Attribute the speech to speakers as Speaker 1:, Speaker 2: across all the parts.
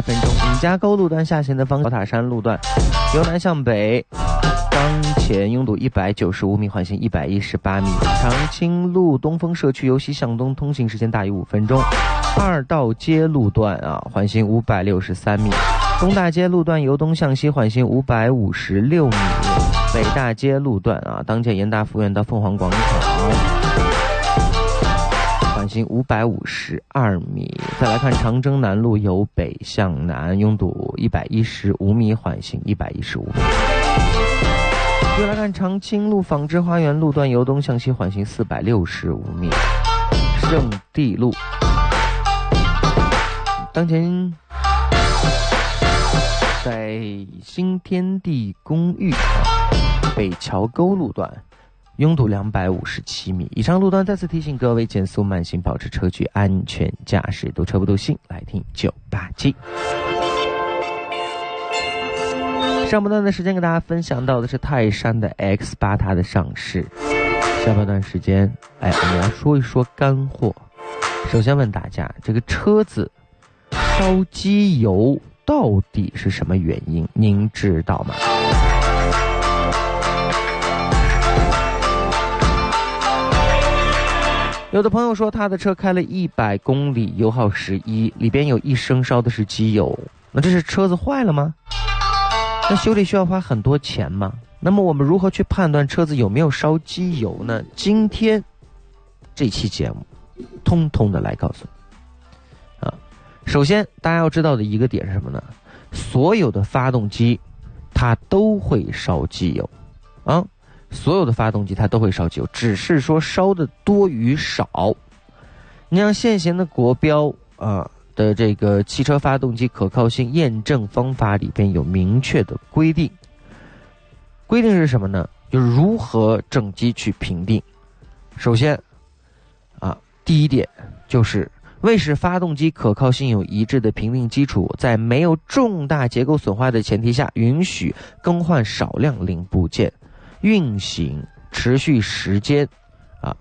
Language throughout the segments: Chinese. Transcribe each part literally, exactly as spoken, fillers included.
Speaker 1: 分钟。尹家沟路段下行的方向，宝塔山路段由南向北，当前拥堵一百九十五米，缓行一百一十八米。长青路东风社区由西向东通行时间大于五分钟。二道街路段啊，缓行五百六十三米。东大街路段由东向西缓行五百五十六米。北大街路段啊，当前延大福园到凤凰广场，缓行五百五十二米。再来看长征南路由北向南，拥堵一百一十五米，缓行一百一十五米。又来看长青路纺织花园路段由东向西缓行四百六十五米。圣地路当前在新天地公寓北桥沟路段拥堵两百五十七米。以上路段再次提醒各位减速慢行，保持车距，安全驾驶，堵车不堵心。来听九八七。上半段的时间给大家分享到的是泰山的 X 八 它的上市。下半段时间，哎，我们来说一说干货。首先问大家，这个车子烧机油到底是什么原因？您知道吗？有的朋友说他的车开了一百公里，油耗十一，里边有一升烧的是机油，那这是车子坏了吗？那修理需要花很多钱吗？那么我们如何去判断车子有没有烧机油呢？今天这期节目通通的来告诉你啊。首先大家要知道的一个点是什么呢？所有的发动机它都会烧机油啊，所有的发动机它都会烧机油，只是说烧的多与少。你像现行的国标啊的这个汽车发动机可靠性验证方法里边有明确的规定，规定是什么呢？就是如何整机去评定。首先啊，第一点就是为使发动机可靠性有一致的评定基础，在没有重大结构损坏的前提下，允许更换少量零部件，运行持续时间啊，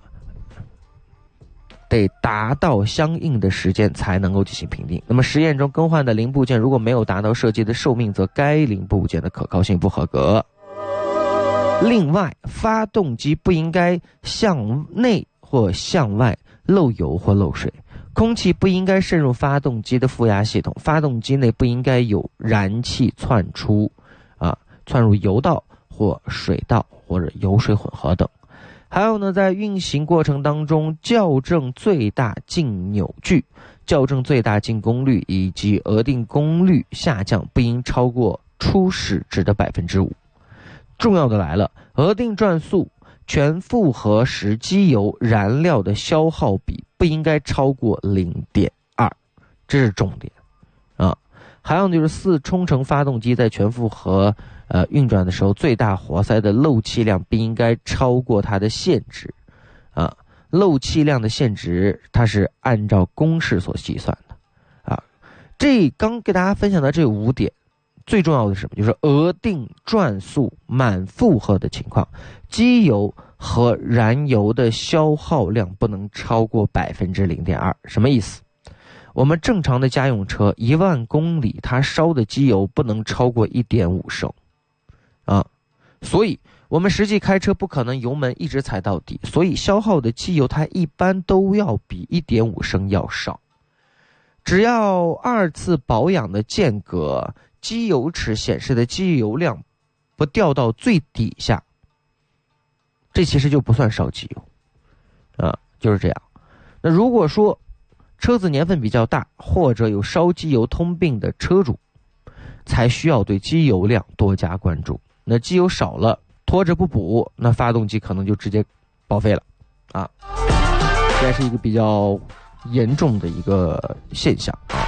Speaker 1: 得达到相应的时间才能够进行评定。那么实验中更换的零部件如果没有达到设计的寿命，则该零部件的可靠性不合格。另外，发动机不应该向内或向外漏油或漏水，空气不应该渗入发动机的负压系统，发动机内不应该有燃气窜出啊，窜入油道或水道或者油水混合等。还有呢，在运行过程当中，校正最大净扭矩、校正最大净功率以及额定功率下降不应超过初始值的百分之五。重要的来了，额定转速全负荷时机油燃料的消耗比不应该超过 零点二， 这是重点啊。还有就是四冲程发动机在全负荷呃运转的时候，最大活塞的漏气量不应该超过它的限值啊。漏气量的限值它是按照公式所计算的啊。这刚给大家分享的这五点，最重要的是什么？就是额定转速满负荷的情况，机油和燃油的消耗量不能超过 百分之零点二。 什么意思？我们正常的家用车一万公里它烧的机油不能超过 一点五升啊，所以我们实际开车不可能油门一直踩到底，所以消耗的机油它一般都要比 一点五升要少。只要二次保养的间隔，机油尺显示的机油量不掉到最底下，这其实就不算烧机油啊，就是这样。那如果说车子年份比较大，或者有烧机油通病的车主，才需要对机油量多加关注。那机油少了，拖着不补，那发动机可能就直接报废了啊，这是一个比较严重的一个现象啊。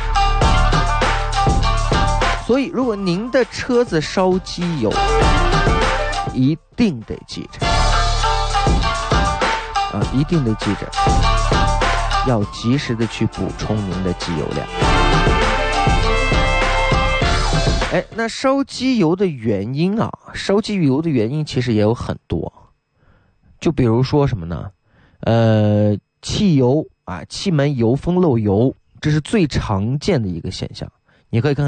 Speaker 1: 所以如果您的车子烧机油，一定得记着啊，一定得记着要及时的去补充您的机油量。哎，那烧机油的原因啊，烧机油的原因其实也有很多，就比如说什么呢？呃，汽油啊，气门油封漏油，这是最常见的一个现象。你可以看看